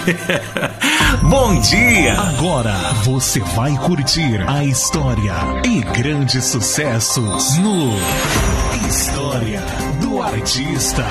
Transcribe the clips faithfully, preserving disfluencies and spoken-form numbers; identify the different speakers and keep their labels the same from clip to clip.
Speaker 1: Bom dia!
Speaker 2: Agora você vai curtir a história e grandes sucessos no História do Artista.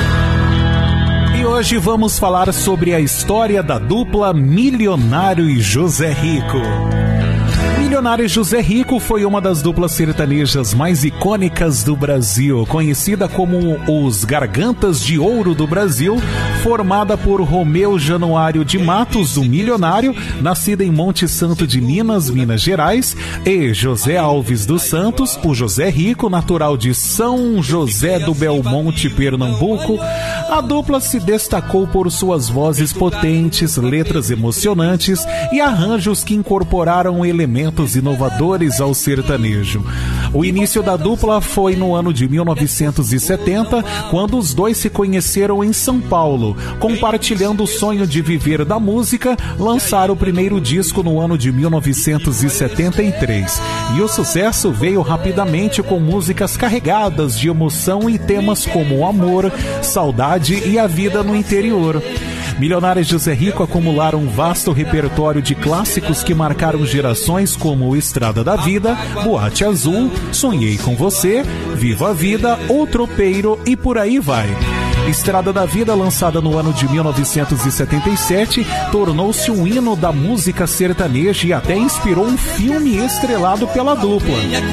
Speaker 2: E hoje vamos falar sobre a história da dupla Milionário e José Rico. Milionário e José Rico foi uma das duplas sertanejas mais icônicas do Brasil, conhecida como os Gargantas de Ouro do Brasil, formada por Romeu Januário de Matos, o Milionário, nascido em Monte Santo de Minas, Minas Gerais, e José Alves dos Santos, o José Rico, natural de São José do Belmonte, Pernambuco. A dupla se destacou por suas vozes potentes, letras emocionantes e arranjos que incorporaram elementos inovadores ao sertanejo. O início da dupla foi no ano de mil novecentos e setenta, quando os dois se conheceram em São Paulo. Compartilhando o sonho de viver da música, lançaram o primeiro disco no ano de mil novecentos e setenta e três. E o sucesso veio rapidamente com músicas carregadas de emoção e temas como o amor, saudade e a vida no interior. Milionário e José Rico acumularam um vasto repertório de clássicos que marcaram gerações como Estrada da Vida, Boate Azul, Sonhei com Você, Viva a Vida, O Tropeiro e por aí vai. Estrada da Vida, lançada no ano de mil novecentos e setenta e sete, tornou-se um hino da música sertaneja e até inspirou um filme estrelado pela dupla.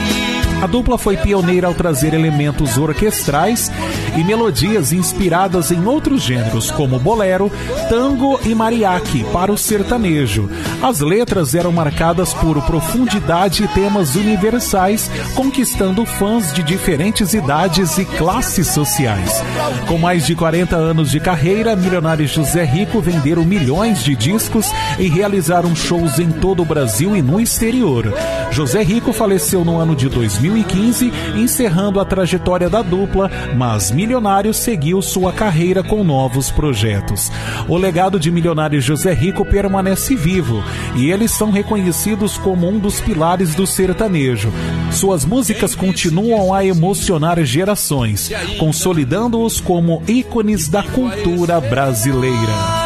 Speaker 2: A dupla foi pioneira ao trazer elementos orquestrais e melodias inspiradas em outros gêneros, como bolero, tango e mariachi, para o sertanejo. As letras eram marcadas por profundidade e temas universais, conquistando fãs de diferentes idades e classes sociais. Com mais de quarenta anos de carreira, Milionário e José Rico venderam milhões de discos e realizaram shows em todo o Brasil e no exterior. José Rico faleceu no ano de dois mil e quinze, encerrando a trajetória da dupla, mas Milionário seguiu sua carreira com novos projetos. O legado de Milionário e José Rico permanece vivo e eles são reconhecidos como um dos pilares do sertanejo. Suas músicas continuam a emocionar gerações, consolidando-os como ícones da cultura brasileira.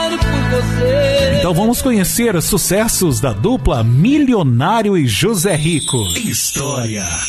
Speaker 2: Então vamos conhecer os sucessos da dupla Milionário e José Rico.
Speaker 1: História